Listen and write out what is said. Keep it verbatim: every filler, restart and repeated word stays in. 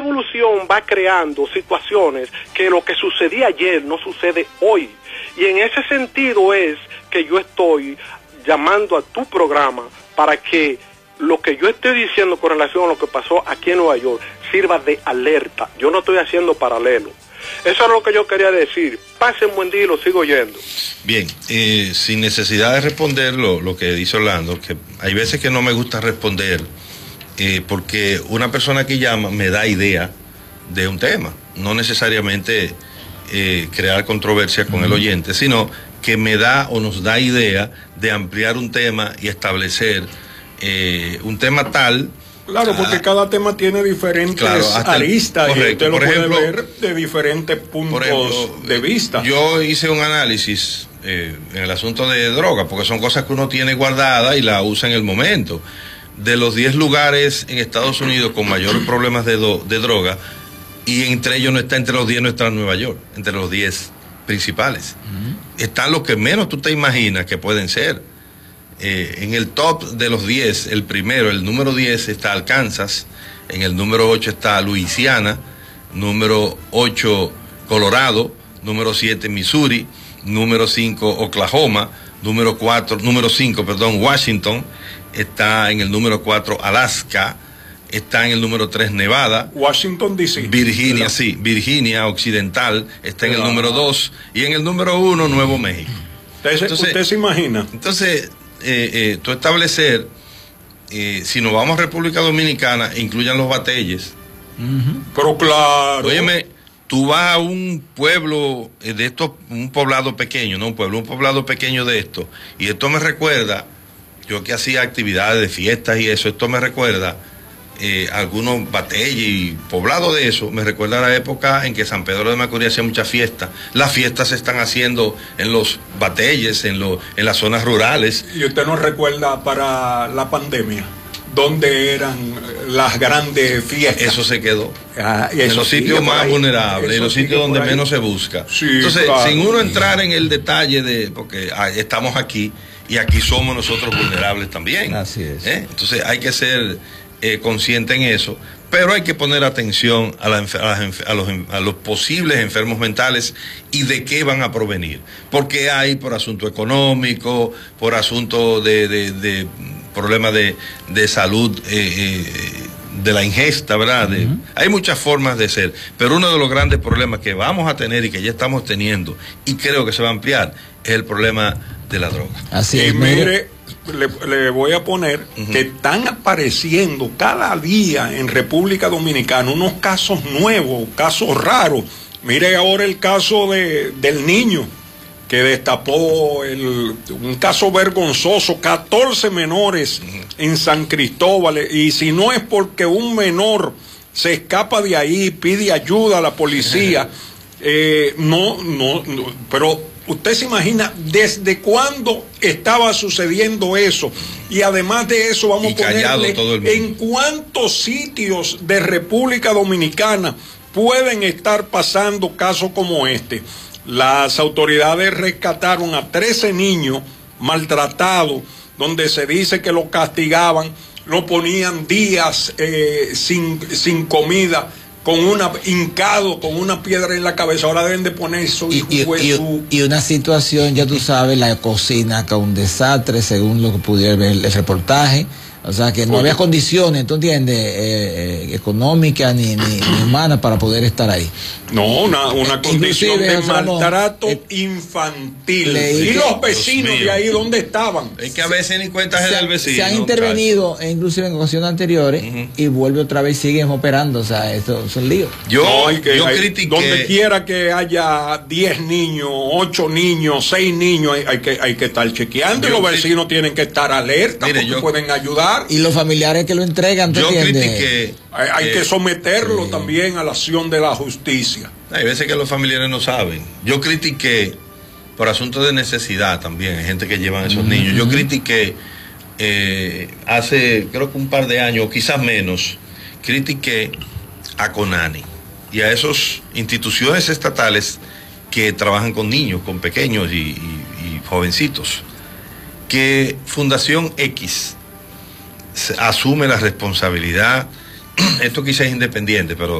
evolución va creando situaciones que lo que sucedía ayer no sucede hoy. Y en ese sentido es que yo estoy llamando a tu programa para que lo que yo estoy diciendo con relación a lo que pasó aquí en Nueva York sirva de alerta. Yo no estoy haciendo paralelo. Eso es lo que yo quería decir. Pasen buen día y lo sigo oyendo. Bien, eh, sin necesidad de responder lo, lo que dice Orlando, que hay veces que no me gusta responder, eh, porque una persona que llama me da idea de un tema, no necesariamente eh, crear controversia con uh-huh. el oyente, sino que me da o nos da idea de ampliar un tema y establecer eh, un tema tal. Claro, porque ah, cada tema tiene diferentes claro, aristas el, correcto, y usted lo puede ejemplo, ver de diferentes puntos ejemplo, de vista. Yo hice un análisis eh, en el asunto de droga, porque son cosas que uno tiene guardadas y la usa en el momento. De los diez lugares en Estados Unidos con mayores problemas de, do, de droga, y entre ellos no está entre los diez, no está Nueva York, entre los diez principales. Uh-huh. Están los que menos tú te imaginas que pueden ser. Eh, en el top de los diez, el primero, el número diez está Arkansas, en el número ocho está Luisiana, número ocho Colorado, número siete Missouri, número cinco Oklahoma, número cuatro, número cinco, perdón, Washington, está en el número cuatro Alaska, está en el número tres Nevada, Washington D C, Virginia, sí, Virginia Occidental está en el número dos y en el número uno Nuevo México. Entonces, entonces ¿usted se imagina? Entonces, Eh, eh, tú establecer, eh, si nos vamos a República Dominicana, incluyan los bateyes. Uh-huh. Pero claro. Óyeme, tú vas a un pueblo eh, de estos, un poblado pequeño, no un pueblo, un poblado pequeño de esto, y esto me recuerda, yo que hacía actividades de fiestas y eso, esto me recuerda eh, algunos bateyes y poblados de eso, me recuerda a la época en que San Pedro de Macorís hacía muchas fiestas. Las fiestas se están haciendo en los bateyes, en, lo, en las zonas rurales. ¿Y usted nos recuerda para la pandemia? ¿Dónde eran las grandes fiestas? Eso se quedó. Ah, en los sitios más vulnerables, en los sitios donde menos se busca. Sí, entonces, claro. sin uno entrar en el detalle de, porque ah, estamos aquí y aquí somos nosotros vulnerables también. Así es. ¿Eh? Entonces hay que ser eh, consciente en eso, pero hay que poner atención a, la, a, las, a, los, a los posibles enfermos mentales y de qué van a provenir. Porque hay por asunto económico, por asunto de, de, de problemas de, de salud, eh, eh, de la ingesta, ¿verdad? De, uh-huh. Hay muchas formas de ser, pero uno de los grandes problemas que vamos a tener y que ya estamos teniendo, y creo que se va a ampliar, es el problema de la droga. Así es. Y mire, le, le voy a poner uh-huh. que están apareciendo cada día en República Dominicana unos casos nuevos, casos raros. Mire ahora el caso de, del niño que destapó el, un caso vergonzoso, catorce menores uh-huh. en San Cristóbal, y si no es porque un menor se escapa de ahí, pide ayuda a la policía, eh, no, no, no, pero usted se imagina desde cuándo estaba sucediendo eso, y además de eso vamos a ponerle en cuántos sitios de República Dominicana pueden estar pasando casos como este. Las autoridades rescataron a trece niños maltratados, donde se dice que lo castigaban, lo ponían días eh, sin, sin comida, con una hincado, con una piedra en la cabeza. Ahora deben de poner su hijo. Y, y, su... y una situación, ya tú sabes, la cocina que un desastre, según lo que pudiera ver el reportaje. O sea, que no había condiciones, ¿tú entiendes? Eh, eh, económicas ni, ni, ni humanas para poder estar ahí. No, una, una condición de maltrato eh, infantil. ¿Y los vecinos de ahí dónde estaban? Es que a veces ni cuenta es del vecino. Se han intervenido, e inclusive en ocasiones anteriores, uh-huh. y vuelve otra vez y siguen operando. O sea, esto son líos. Yo, no, hay que, yo hay, critiqué. Donde quiera que haya diez niños, ocho niños, seis niños, hay, hay, que, hay que estar chequeando. Yo y los vecinos tienen que estar alerta, mire, porque yo, pueden ayudar. Y los familiares que lo entregan, yo critiqué, hay, hay eh, que someterlo sí. también a la acción de la justicia. Hay veces que los familiares no saben. Yo critiqué por asuntos de necesidad también, hay gente que llevan a esos uh-huh. niños. Yo critiqué eh, hace creo que un par de años, o quizás menos, critiqué a CONANI y a esas instituciones estatales que trabajan con niños, con pequeños y, y, y jovencitos, que Fundación X asume la responsabilidad, esto quizás es independiente, pero